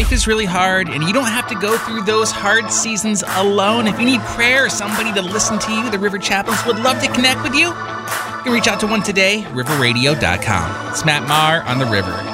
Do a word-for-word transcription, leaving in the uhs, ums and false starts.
life is really hard, and you don't have to go through those hard seasons alone. If you need prayer or somebody to listen to you, the River Chaplains would love to connect with you. You can reach out to one today, river radio dot com. It's Matt Maher on The River.